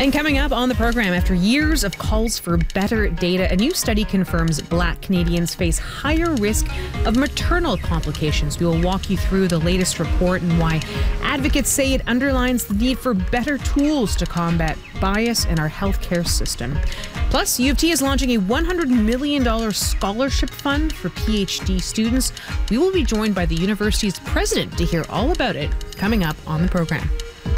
And coming up on the program, after years of calls for better data, a new study confirms Black Canadians face higher risk of maternal complications. We will walk you through the latest report and why advocates say it underlines the need for better tools to combat bias in our healthcare system. Plus, U of T is launching a $100 million scholarship fund for PhD students. We will be joined by the university's president to hear all about it coming up on the program.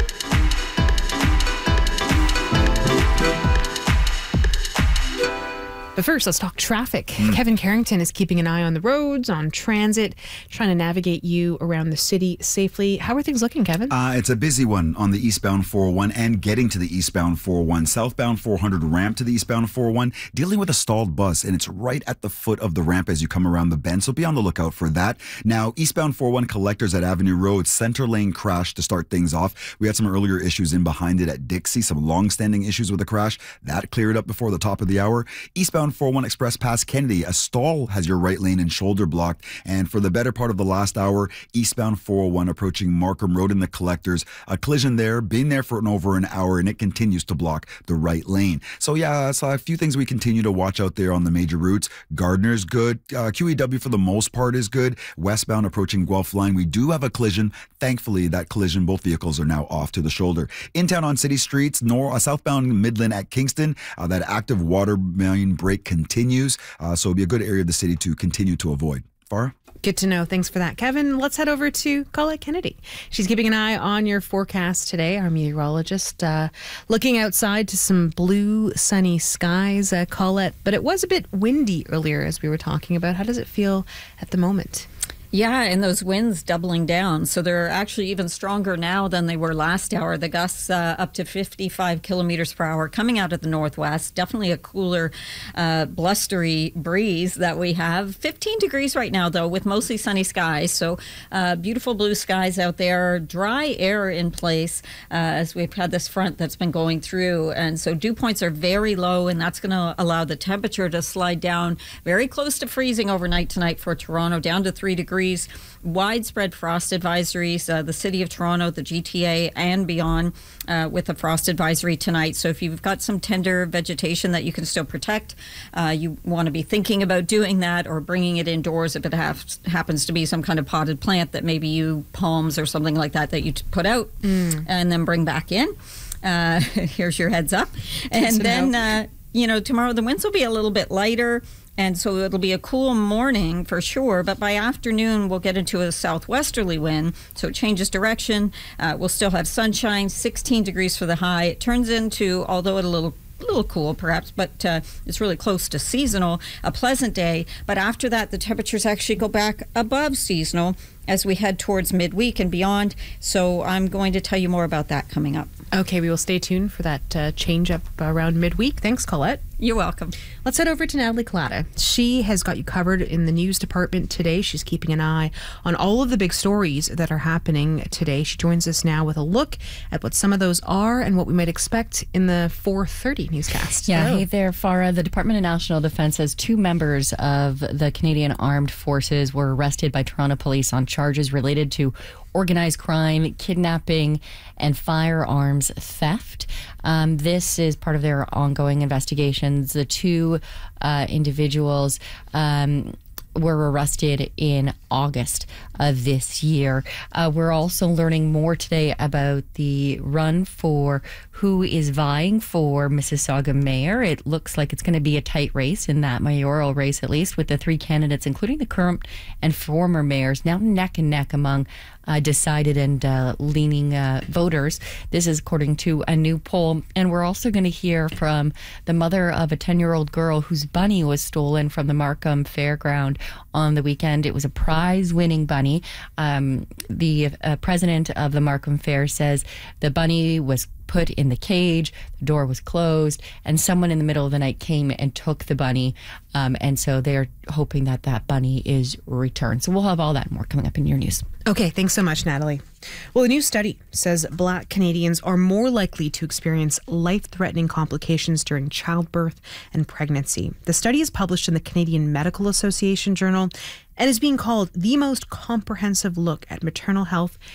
But first, let's talk traffic. Kevin Carrington is keeping an eye on the roads, on transit, trying to navigate you around the city safely. How are things looking, Kevin? It's a busy one on the eastbound 401 and getting to the eastbound 401. Southbound 400 ramp to the eastbound 401, dealing with a stalled bus, and it's right at the foot of the ramp as you come around the bend, so be on the lookout for that. Now, eastbound 401 collectors at Avenue Road, center lane crash to start things off. We had some earlier issues in behind it at Dixie, some long-standing issues with the crash. That cleared up before the top of the hour. Eastbound 401 Express past Kennedy, a stall has your right lane and shoulder blocked. And for the better part of the last hour, eastbound 401 approaching Markham Road in the collectors, a collision there, been there for over an hour, and it continues to block the right lane. So yeah, so a few things we continue to watch out there on the major routes. Gardner's good. QEW for the most part is good. Westbound approaching Guelph Line, we do have a collision. Thankfully, that collision, both vehicles are now off to the shoulder. In town on city streets, southbound Midland at Kingston, that active water main break continues. So it'll be a good area of the city to continue to avoid. Farah? Good to know. Thanks for that, Kevin. Let's head over to Colette Kennedy. She's keeping an eye on your forecast today, our meteorologist. Looking outside to some blue, sunny skies, Colette. But it was a bit windy earlier, as we were talking about. How does it feel at the moment? Yeah, and those winds doubling down. So they're actually even stronger now than they were last hour. The gusts up to 55 kilometers per hour coming out of the northwest. Definitely a cooler, blustery breeze that we have. 15 degrees right now, though, with mostly sunny skies. So beautiful blue skies out there. Dry air in place as we've had this front that's been going through. And so dew points are very low, and that's going to allow the temperature to slide down very close to freezing overnight tonight for Toronto, down to 3 degrees. Widespread frost advisories, the City of Toronto, the GTA, and beyond with a frost advisory tonight. So if you've got some tender vegetation that you can still protect, you want to be thinking about doing that or bringing it indoors if it happens to be some kind of potted plant that maybe you palms or something like that you put out and then bring back in. Here's your heads up. And then, tomorrow the winds will be a little bit lighter. And so it'll be a cool morning for sure, but by afternoon we'll get into a southwesterly wind, so it changes direction. We'll still have sunshine, 16 degrees for the high. It turns into, although it's a little cool perhaps, but it's really close to seasonal, a pleasant day. But after that, the temperatures actually go back above seasonal as we head towards midweek and beyond. So I'm going to tell you more about that coming up. Okay, we will stay tuned for that change up around midweek. Thanks, Colette. You're welcome. Let's head over to Natalie Collada. She has got you covered in the news department today. She's keeping an eye on all of the big stories that are happening today. She joins us now with a look at what some of those are and what we might expect in the 4:30 newscast. Yeah, Hello. Hey there, Farah. The Department of National Defence says 2 members of the Canadian Armed Forces were arrested by Toronto police on charges related to organized crime, kidnapping, and firearms theft. This is part of their ongoing investigations. The 2 individuals were arrested in August of this year. We're also learning more today about the run for who is vying for Mississauga mayor. It looks like it's going to be a tight race in that mayoral race, at least, with the 3 candidates, including the current and former mayors, now neck and neck among decided and leaning voters. This is according to a new poll. And we're also going to hear from the mother of a 10-year-old girl whose bunny was stolen from the Markham Fairground on the weekend. It was a prize-winning bunny. The president of the Markham Fair says the bunny was put in the cage, the door was closed, and someone in the middle of the night came and took the bunny. And so they're hoping that that bunny is returned. So we'll have all that and more coming up in your news. Okay, thanks so much, Natalie. Well, a new study says Black Canadians are more likely to experience life-threatening complications during childbirth and pregnancy. The study is published in the Canadian Medical Association Journal and is being called the most comprehensive look at maternal health